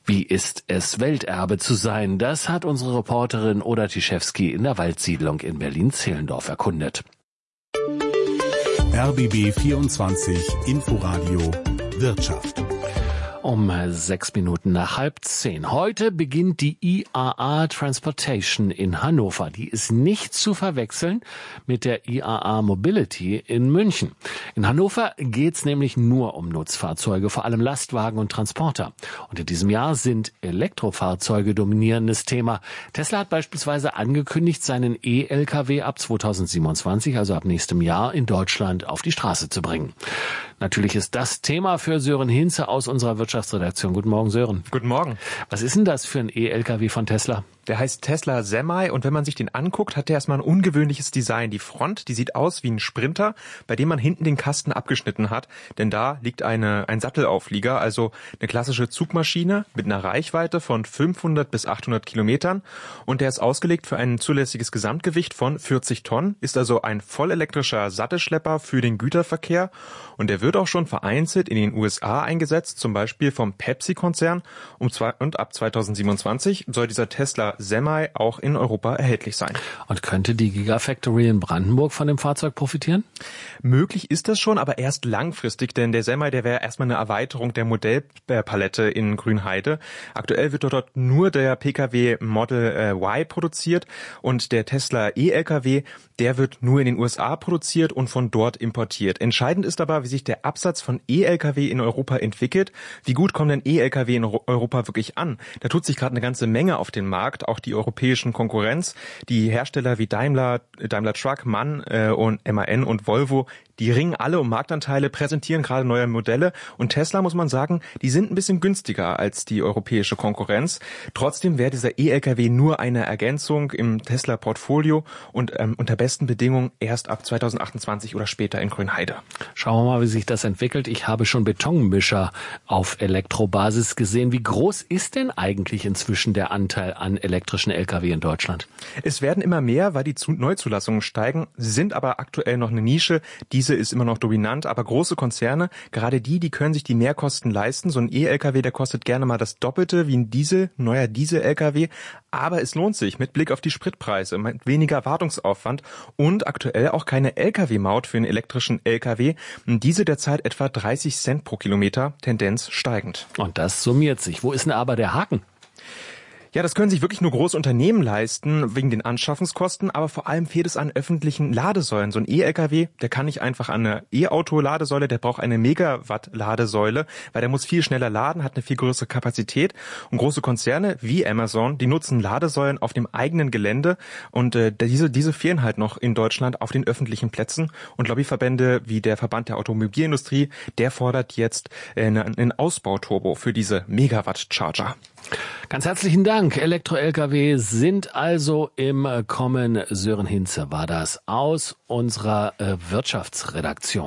Wie ist es, Welterbe zu sein? Das hat unsere Reporterin Oda Tischewski in der Waldsiedlung in Berlin-Zehlendorf erkundet. RBB 24 Inforadio Wirtschaft. Um 6 Minuten nach 9:30. Heute beginnt die IAA Transportation in Hannover. Die ist nicht zu verwechseln mit der IAA Mobility in München. In Hannover geht's nämlich nur um Nutzfahrzeuge, vor allem Lastwagen und Transporter. Und in diesem Jahr sind Elektrofahrzeuge dominierendes Thema. Tesla hat beispielsweise angekündigt, seinen E-Lkw ab 2027, also ab nächstem Jahr, in Deutschland auf die Straße zu bringen. Natürlich ist das Thema für Sören Hinze aus unserer Wirtschaftsredaktion. Guten Morgen, Sören. Guten Morgen. Was ist denn das für ein E-Lkw von Tesla? Der heißt Tesla Semi und wenn man sich den anguckt, hat der erstmal ein ungewöhnliches Design. Die Front, die sieht aus wie ein Sprinter, bei dem man hinten den Kasten abgeschnitten hat, denn da liegt ein Sattelauflieger, also eine klassische Zugmaschine mit einer Reichweite von 500 bis 800 Kilometern und der ist ausgelegt für ein zulässiges Gesamtgewicht von 40 Tonnen, ist also ein vollelektrischer Sattelschlepper für den Güterverkehr und der wird auch schon vereinzelt in den USA eingesetzt, zum Beispiel vom Pepsi-Konzern und ab 2027 soll dieser Tesla Semi auch in Europa erhältlich sein. Und könnte die Gigafactory in Brandenburg von dem Fahrzeug profitieren? Möglich ist das schon, aber erst langfristig, denn der Semi, der wäre erstmal eine Erweiterung der Modellpalette in Grünheide. Aktuell wird dort nur der Pkw Model Y produziert und der Tesla E-Lkw, der wird nur in den USA produziert und von dort importiert. Entscheidend ist aber, wie sich der Absatz von E-Lkw in Europa entwickelt. Wie gut kommen denn E-Lkw in Europa wirklich an? Da tut sich gerade eine ganze Menge auf den Markt, auch die europäischen Konkurrenz. Die Hersteller wie Daimler Truck, MAN und MAN und Volvo, die ringen alle um Marktanteile, präsentieren gerade neue Modelle und Tesla, muss man sagen, die sind ein bisschen günstiger als die europäische Konkurrenz. Trotzdem wäre dieser E-Lkw nur eine Ergänzung im Tesla-Portfolio und unter besten Bedingungen erst ab 2028 oder später in Grünheide. Schauen wir mal, wie sich das entwickelt. Ich habe schon Betonmischer auf Elektrobasis gesehen. Wie groß ist denn eigentlich inzwischen der Anteil an elektrischen Lkw in Deutschland? Es werden immer mehr, weil die Neuzulassungen steigen, sind aber aktuell noch eine Nische. Diese ist immer noch dominant, aber große Konzerne, gerade die können sich die Mehrkosten leisten. So ein E-Lkw, der kostet gerne mal das Doppelte wie ein neuer Diesel-Lkw. Aber es lohnt sich mit Blick auf die Spritpreise, mit weniger Wartungsaufwand und aktuell auch keine Lkw-Maut für einen elektrischen Lkw. Diese derzeit etwa 30 Cent pro Kilometer, Tendenz steigend. Und das summiert sich. Wo ist denn aber der Haken? Ja, das können sich wirklich nur große Unternehmen leisten, wegen den Anschaffungskosten, aber vor allem fehlt es an öffentlichen Ladesäulen. So ein E-Lkw, der kann nicht einfach an eine E-Auto-Ladesäule, der braucht eine Megawatt-Ladesäule, weil der muss viel schneller laden, hat eine viel größere Kapazität. Und große Konzerne wie Amazon, die nutzen Ladesäulen auf dem eigenen Gelände und diese fehlen halt noch in Deutschland auf den öffentlichen Plätzen. Und Lobbyverbände wie der Verband der Automobilindustrie, der fordert jetzt einen Ausbauturbo für diese Megawatt-Charger. Ganz herzlichen Dank. Elektro-Lkw sind also im Kommen. Sören Hinze war das aus unserer Wirtschaftsredaktion.